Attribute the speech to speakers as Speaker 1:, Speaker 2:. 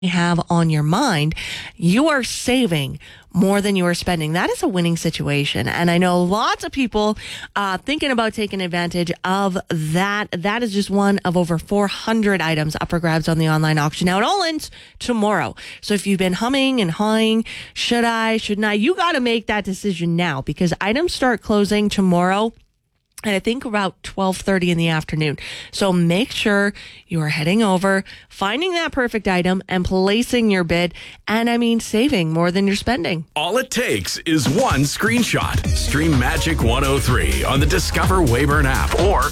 Speaker 1: have on your mind, you are saving more than you are spending. That is a winning situation. And I know lots of people thinking about taking advantage of that. That is just one of over 400 items up for grabs on the online auction. Now, it all ends tomorrow. So if you've been humming and hawing, should I, shouldn't I, you got to make that decision now, because items start closing tomorrow. And I think about 12:30 in the afternoon. So make sure you are heading over, finding that perfect item and placing your bid. And I mean, saving more than you're spending.
Speaker 2: All it takes is one screenshot. Stream Magic 103 on the Discover Weyburn app or